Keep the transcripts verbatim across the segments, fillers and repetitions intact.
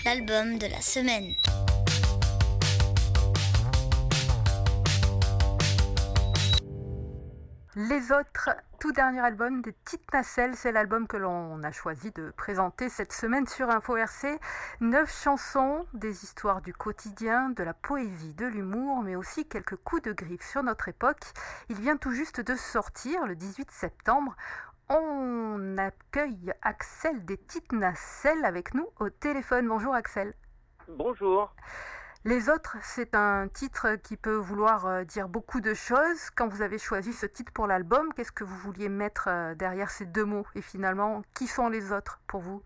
l'album de la semaine. Les autres, tout dernier album des Petites Nacelles, c'est l'album que l'on a choisi de présenter cette semaine sur Info R C. Neuf chansons, des histoires du quotidien, de la poésie, de l'humour, mais aussi quelques coups de griffe sur notre époque. Il vient tout juste de sortir le dix-huit septembre. On accueille Axel des Petites Nacelles avec nous au téléphone. Bonjour Axel. Bonjour. Les autres, c'est un titre qui peut vouloir dire beaucoup de choses. Quand vous avez choisi ce titre pour l'album, qu'est-ce que vous vouliez mettre derrière ces deux mots? Et finalement, qui sont les autres pour vous?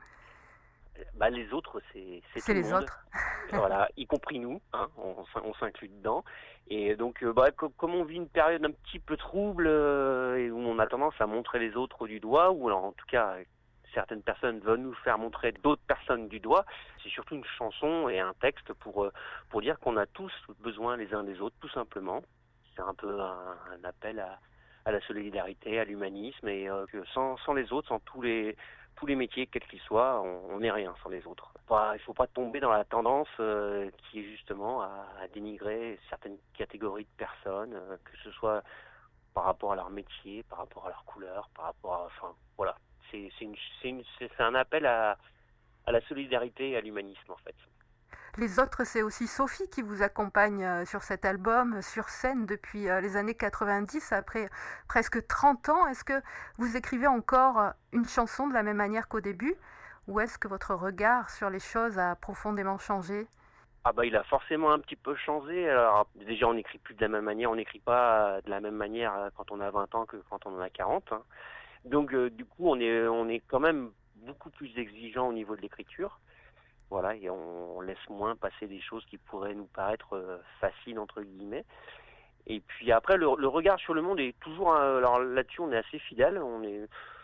Bah, les autres, c'est, c'est, c'est tout les le monde. autres. Voilà, y compris nous, hein, on, on s'inclut dedans. Et donc, euh, bah, comme, comme on vit une période un petit peu trouble euh, et où on a tendance à montrer les autres du doigt, ou alors en tout cas certaines personnes veulent nous faire montrer d'autres personnes du doigt, c'est surtout une chanson et un texte pour pour dire qu'on a tous besoin les uns des autres, tout simplement. C'est un peu un, un appel à, à la solidarité, à l'humanisme, et euh, que sans, sans les autres, sans tous les tous les métiers, quels qu'ils soient, on n'est rien sans les autres. Bah, il ne faut pas tomber dans la tendance euh, qui est justement à, à dénigrer certaines catégories de personnes, euh, que ce soit par rapport à leur métier, par rapport à leur couleur, par rapport à... Enfin, voilà. C'est, c'est, une, c'est, une, c'est un appel à, à la solidarité et à l'humanisme, en fait. Les autres, c'est aussi Sophie qui vous accompagne sur cet album, sur scène depuis les années quatre-vingt-dix, après presque trente ans. Est-ce que vous écrivez encore une chanson de la même manière qu'au début, ou est-ce que votre regard sur les choses a profondément changé? Ah bah il a forcément un petit peu changé. Alors déjà on n'écrit plus de la même manière, on n'écrit pas de la même manière quand on a vingt ans que quand on en a quarante. Hein. Donc euh, du coup on est on est quand même beaucoup plus exigeant au niveau de l'écriture. Voilà, et on, on laisse moins passer des choses qui pourraient nous paraître euh, faciles entre guillemets. Et puis après le, le regard sur le monde est toujours un, alors là-dessus on est assez fidèle, on est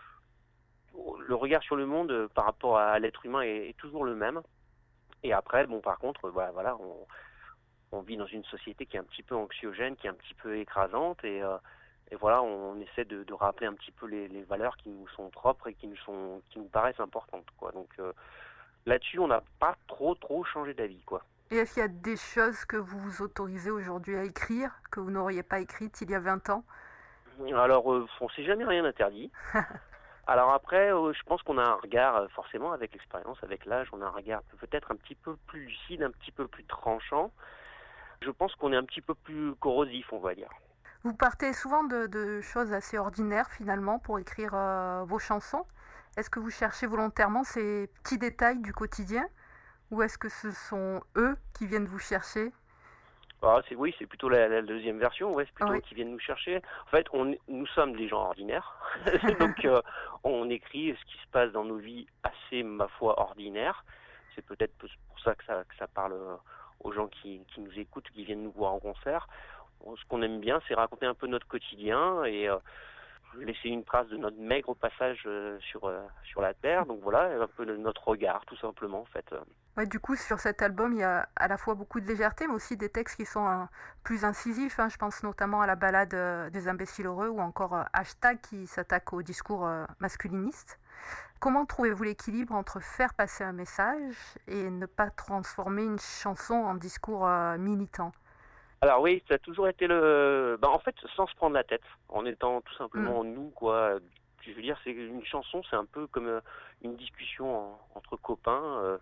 le regard sur le monde euh, par rapport à l'être humain est, est toujours le même. Et après bon par contre voilà, voilà on on vit dans une société qui est un petit peu anxiogène, qui est un petit peu écrasante, et, euh, et voilà, on essaie de, de rappeler un petit peu les, les valeurs qui nous sont propres et qui nous sont, qui nous paraissent importantes, quoi. Donc euh, là-dessus, on n'a pas trop, trop changé d'avis, quoi. Et est-ce qu'il y a des choses que vous vous autorisez aujourd'hui à écrire que vous n'auriez pas écrites il y a vingt ans? Alors, euh, on s'est jamais rien interdit. Alors après, euh, je pense qu'on a un regard, euh, forcément, avec l'expérience, avec l'âge, on a un regard peut-être un petit peu plus lucide, un petit peu plus tranchant. Je pense qu'on est un petit peu plus corrosif, on va dire. Vous partez souvent de, de choses assez ordinaires finalement pour écrire euh, vos chansons. Est-ce que vous cherchez volontairement ces petits détails du quotidien, ou est-ce que ce sont eux qui viennent vous chercher? Ah, c'est, oui, c'est plutôt la, la deuxième version, ouais, c'est plutôt oui. eux qui viennent nous chercher. En fait, on, nous sommes des gens ordinaires, donc euh, on écrit ce qui se passe dans nos vies assez, ma foi, ordinaires. C'est peut-être pour ça que ça, que ça parle aux gens qui, qui nous écoutent, qui viennent nous voir en concert. Ce qu'on aime bien, c'est raconter un peu notre quotidien et euh, laisser une trace de notre maigre passage euh, sur, euh, sur la Terre. Donc voilà, un peu de notre regard, tout simplement, en fait. Ouais, du coup, sur cet album, il y a à la fois beaucoup de légèreté, mais aussi des textes qui sont euh, plus incisifs. Hein. Je pense notamment à la ballade euh, des imbéciles heureux, ou encore euh, Hashtag qui s'attaque au discours euh, masculiniste. Comment trouvez-vous l'équilibre entre faire passer un message et ne pas transformer une chanson en discours euh, militant? Alors oui, ça a toujours été le... Ben, en fait, sans se prendre la tête, en étant tout simplement mmh. nous, quoi. Je veux dire, c'est une chanson, c'est un peu comme une discussion en, entre copains. Euh,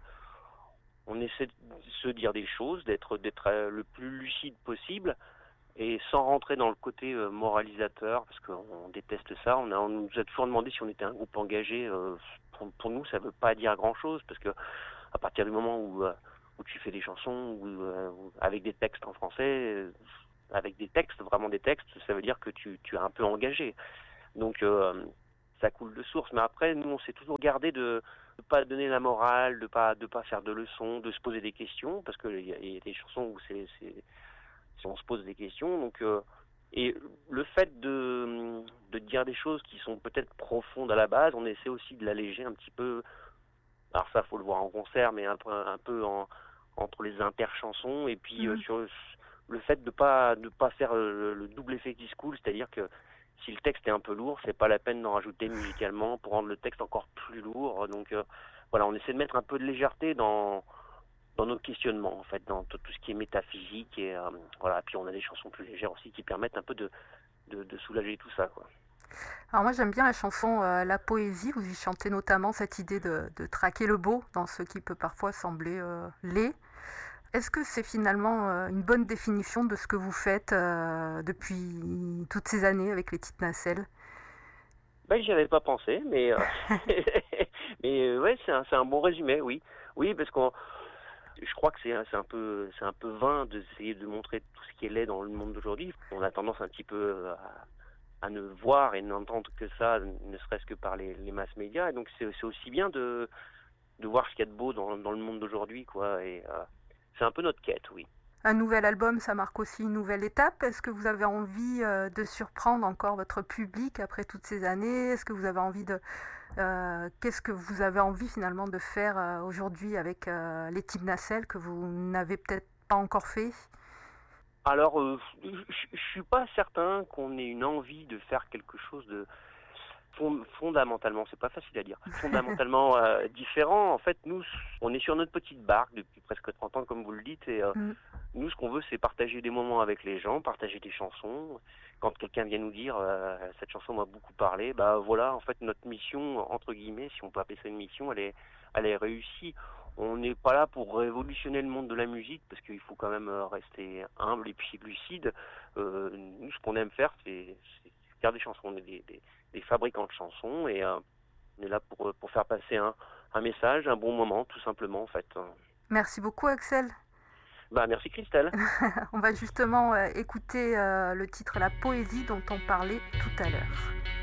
on essaie de se dire des choses, d'être, d'être le plus lucide possible, et sans rentrer dans le côté euh, moralisateur, parce qu'on déteste ça. On, a, on nous a toujours demandé si on était un groupe engagé. Euh, pour, pour nous, ça veut pas dire grand-chose, parce que à partir du moment où... Euh, où tu fais des chansons où, euh, avec des textes en français, euh, avec des textes, vraiment des textes, ça veut dire que tu, tu es un peu engagé. Donc euh, ça coule de source. Mais après, nous, on s'est toujours gardé de ne pas donner la morale, de pas de pas faire de leçons, de se poser des questions, parce qu'il y, y a des chansons où c'est, c'est, c'est on se pose des questions. Donc euh, et le fait de, de dire des choses qui sont peut-être profondes à la base, on essaie aussi de l'alléger un petit peu. Alors ça, faut le voir en concert, mais un peu, un peu en, entre les interchansons, et puis mmh. euh, sur le, le fait de pas de pas faire le, le double effet qui se coule, c'est-à-dire que si le texte est un peu lourd, c'est pas la peine d'en rajouter musicalement pour rendre le texte encore plus lourd. Donc euh, voilà, on essaie de mettre un peu de légèreté dans dans nos questionnements, en fait, dans tout, tout ce qui est métaphysique. Et euh, voilà, puis on a des chansons plus légères aussi qui permettent un peu de, de, de soulager tout ça, quoi. Alors moi j'aime bien la chanson euh, La Poésie, vous y chantez notamment cette idée de, de traquer le beau dans ce qui peut parfois sembler euh, laid. Est-ce que c'est finalement euh, une bonne définition de ce que vous faites euh, depuis toutes ces années avec les petites nacelles? Ben, j'y avais pas pensé, mais, euh, mais euh, ouais, c'est un, c'est un bon résumé, oui. Oui, parce qu'on, je crois que c'est, un- c'est un peu, c'est un peu vain d'essayer de montrer tout ce qui est laid dans le monde d'aujourd'hui. On a tendance un petit peu à, à ne voir et n'entendre que ça, ne serait-ce que par les, les masses médias. Et donc c'est, c'est aussi bien de, de voir ce qu'il y a de beau dans, dans le monde d'aujourd'hui, quoi. Et euh, c'est un peu notre quête, oui. Un nouvel album, ça marque aussi une nouvelle étape. Est-ce que vous avez envie euh, de surprendre encore votre public après toutes ces années? Est-ce que vous avez envie de... euh, qu'est-ce que vous avez envie finalement de faire euh, aujourd'hui avec euh, les types nacelles que vous n'avez peut-être pas encore fait? Alors, euh, je je suis pas certain qu'on ait une envie de faire quelque chose de fond- fondamentalement, c'est pas facile à dire, fondamentalement euh, différent. En fait, nous, on est sur notre petite barque depuis presque trente ans, comme vous le dites, et euh, Mm. nous, ce qu'on veut, c'est partager des moments avec les gens, partager des chansons. Quand quelqu'un vient nous dire euh, cette chanson m'a beaucoup parlé, bah voilà, en fait, notre mission, entre guillemets, si on peut appeler ça une mission, elle est, elle est réussie. On n'est pas là pour révolutionner le monde de la musique, parce qu'il faut quand même euh, rester humble et puis lucide. Euh, nous, ce qu'on aime faire, c'est, c'est faire des chansons. On est des, des, des fabricants de chansons et euh, on est là pour, pour faire passer un, un message, un bon moment, tout simplement, en fait. Merci beaucoup Axel. Bah, merci Christelle. On va justement euh, écouter euh, le titre La Poésie dont on parlait tout à l'heure.